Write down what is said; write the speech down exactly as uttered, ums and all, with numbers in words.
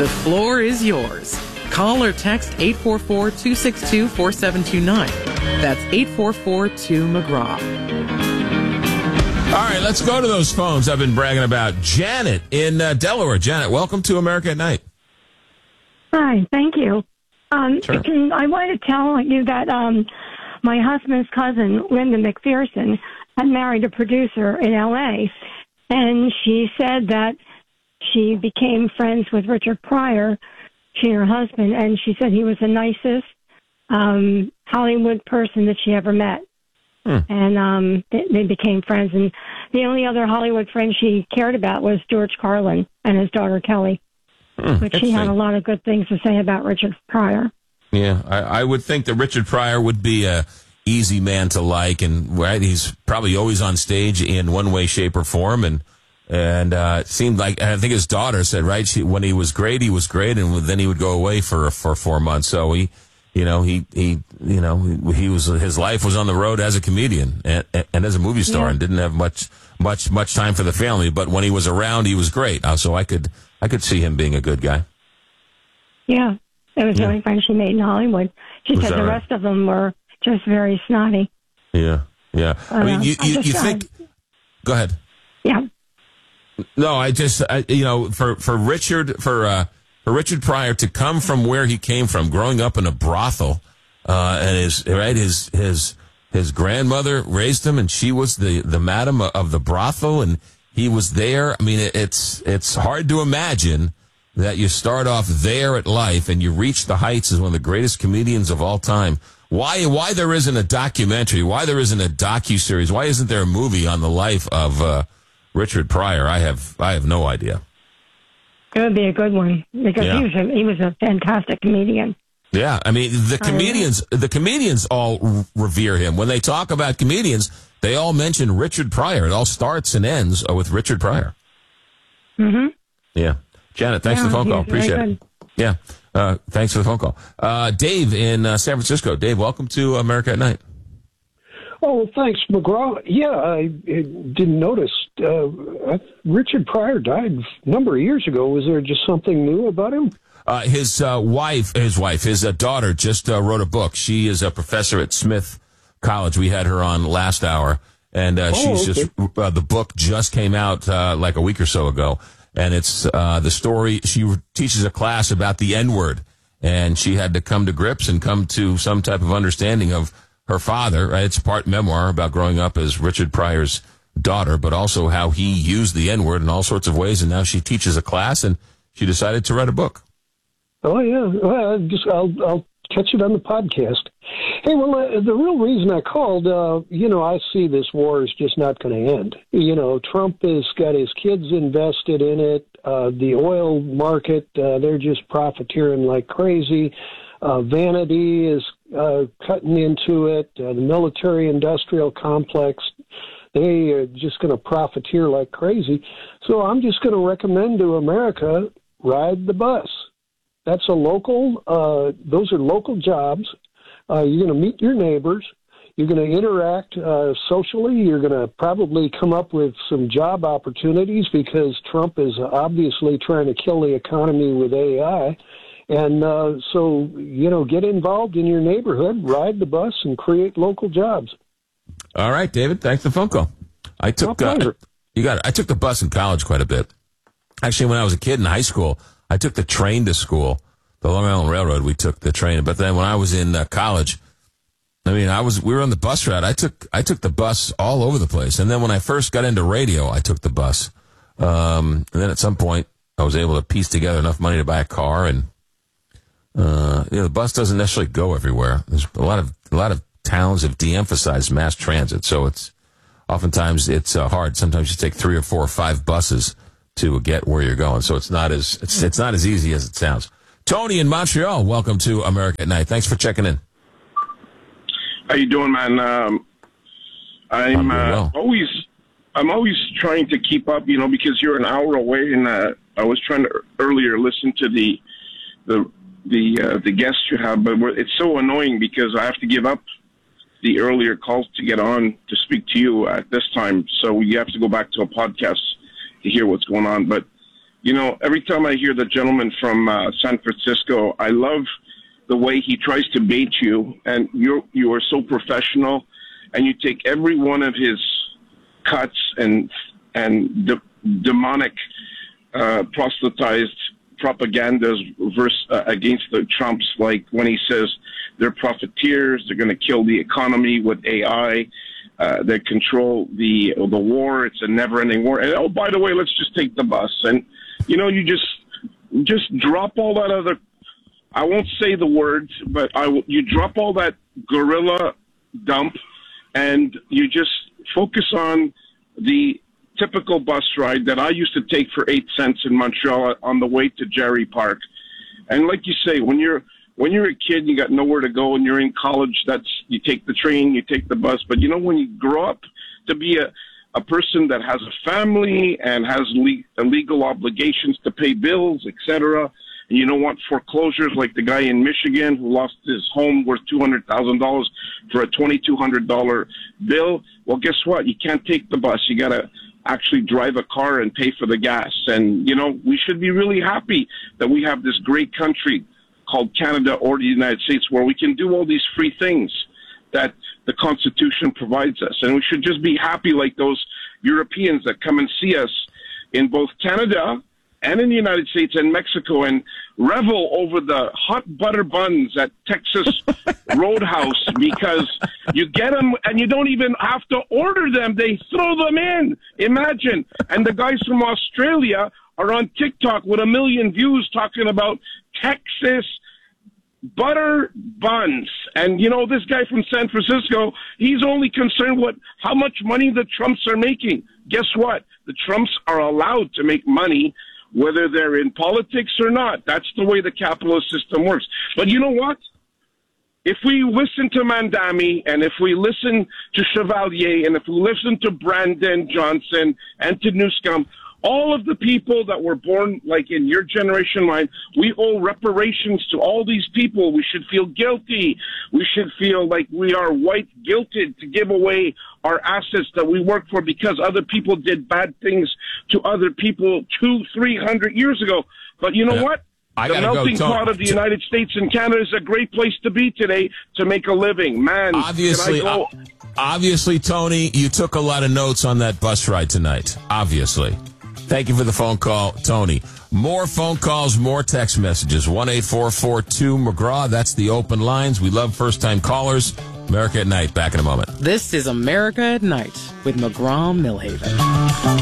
The floor is yours. Call or text eight four four, two six two, four seven two nine. That's eight four four, two McGraw. All right, let's go to those phones I've been bragging about. Janet in uh, Delaware. Janet, welcome to America at Night. Hi, thank you. Um, Sure. I wanted to tell you that um, my husband's cousin, Linda McPherson, had married a producer in L A, and she said that she became friends with Richard Pryor, she and her husband, and she said he was the nicest um, Hollywood person that she ever met. Hmm. And um, they, they became friends. And the only other Hollywood friend she cared about was George Carlin and his daughter Kelly. Hmm. But she had a lot of good things to say about Richard Pryor. Yeah, I, I would think that Richard Pryor would be a easy man to like, and right, he's probably always on stage in one way, shape, or form, and and uh, it seemed like I think his daughter said right, she, when he was great, he was great, and then he would go away for for four months. So he, you know, he he you know he was his life was on the road as a comedian and, and as a movie star, yeah. and didn't have much much much time for the family. But when he was around, he was great. Uh, so I could I could see him being a good guy. Yeah. It was the yeah. only friend she made in Hollywood. She was said the right? rest of them were just very snotty. Yeah, yeah. Uh, I mean, you, I you, just, you think... Uh, go ahead. Yeah. No, I just, I, you know, for, for Richard, for, uh, for Richard Pryor to come from where he came from, growing up in a brothel, uh, and his, right, his, his, his grandmother raised him, and she was the, the madam of the brothel, and he was there. I mean, it, it's, it's hard to imagine that you start off there at life and you reach the heights as one of the greatest comedians of all time. Why why there isn't a documentary? Why there isn't a docuseries? Why isn't there a movie on the life of uh, Richard Pryor? I have I have no idea. It would be a good one because yeah. he was a, he was a fantastic comedian. Yeah, I mean the comedians the comedians all revere him. When they talk about comedians, they all mention Richard Pryor. It all starts and ends with Richard Pryor. Mm-hmm. Yeah. Janet, thanks yeah, for the phone call. Appreciate good. it. Yeah. Uh, thanks for the phone call. Uh, Dave in uh, San Francisco. Dave, welcome to America at Night. Oh, thanks, McGraw. Yeah, I, I didn't notice. Uh, Richard Pryor died a number of years ago. Was there just something new about him? Uh, his uh, wife, his wife, his uh, daughter just uh, wrote a book. She is a professor at Smith College. We had her on last hour, and uh, oh, she's okay. just uh, the book just came out uh, like a week or so ago. And it's uh, the story. She teaches a class about the N-word, and she had to come to grips and come to some type of understanding of her father. Right? It's part memoir about growing up as Richard Pryor's daughter, but also how he used the N-word in all sorts of ways. And now she teaches a class, and she decided to write a book. Oh yeah, well, just I'll I'll catch it on the podcast. Hey, well, uh, the real reason I called, uh, you know, I see this war is just not going to end. You know, Trump has got his kids invested in it. Uh, the oil market, uh, they're just profiteering like crazy. Uh, Vanity is uh, cutting into it. Uh, the military-industrial complex, they are just going to profiteer like crazy. So I'm just going to recommend to America, ride the bus. That's a local, uh, those are local jobs. Uh, you're going to meet your neighbors. You're going to interact uh, socially. You're going to probably come up with some job opportunities because Trump is obviously trying to kill the economy with A I. And uh, so, you know, get involved in your neighborhood, ride the bus, and create local jobs. All right, David. Thanks for the phone call. I took uh, you got it. I took the bus in college quite a bit. Actually, when I was a kid in high school, I took the train to school. The Long Island Railroad, we took the train. But then when I was in uh, college, I mean, I was we were on the bus route. I took I took the bus all over the place. And then when I first got into radio, I took the bus. Um, and then at some point, I was able to piece together enough money to buy a car. And uh, you know, the bus doesn't necessarily go everywhere. There's a lot of a lot of towns have de-emphasized mass transit, so it's oftentimes it's uh, hard. Sometimes you take three or four or five buses to get where you're going. So it's not as it's it's not as easy as it sounds. Tony in Montreal, welcome to America at Night. Thanks for checking in. How you doing, man? Um, I'm, I'm uh, well. always I'm always trying to keep up, you know, because you're an hour away, and uh, I was trying to earlier listen to the the the uh, the guests you have, but it's so annoying because I have to give up the earlier calls to get on to speak to you at this time, so you have to go back to a podcast to hear what's going on. But you know, every time I hear the gentleman from uh, San Francisco, I love the way he tries to bait you, and you you are so professional, and you take every one of his cuts and and de- demonic uh, proselytized propagandas versus uh, against the Trumps, like when he says they're profiteers, they're going to kill the economy with A I, uh, they control the the war, it's a never-ending war. And oh, by the way, let's just take the bus, and you know, you just just drop all that other. I won't say the words, but I will, you drop all that guerrilla dump, and you just focus on the typical bus ride that I used to take for eight cents in Montreal on the way to Jerry Park. And like you say, when you're when you're a kid, and you got nowhere to go, and you're in college, that's you take the train, you take the bus. But you know, when you grow up to be a a person that has a family and has le- legal obligations to pay bills, et cetera, and you don't want foreclosures like the guy in Michigan who lost his home worth two hundred thousand dollars for a twenty-two hundred dollars bill. Well, guess what? You can't take the bus. You got to actually drive a car and pay for the gas. And, you know, we should be really happy that we have this great country called Canada or the United States where we can do all these free things that the Constitution provides us. And we should just be happy like those Europeans that come and see us in both Canada and in the United States and Mexico and revel over the hot butter buns at Texas Roadhouse because you get them and you don't even have to order them. They throw them in. Imagine. And the guys from Australia are on TikTok with a million views talking about Texas butter buns. And, you know, this guy from San Francisco, he's only concerned with how much money the Trumps are making. Guess what? The Trumps are allowed to make money whether they're in politics or not. That's the way the capitalist system works. But you know what? If we listen to Mandami and if we listen to Chevalier and if we listen to Brandon Johnson and to Newscomb, all of the people that were born, like in your generation line, we owe reparations to all these people. We should feel guilty. We should feel like we are white guilted to give away our assets that we work for because other people did bad things to other people two, three hundred years ago. But you know yeah. what? I the melting go, pot of the United States and Canada is a great place to be today to make a living. Man, obviously, uh, obviously, Tony, you took a lot of notes on that bus ride tonight. Obviously. Thank you for the phone call, Tony. More phone calls, more text messages. one eight four four two McGraw. That's the open lines. We love first-time callers. America at Night. Back in a moment. This is America at Night with McGraw Millhaven.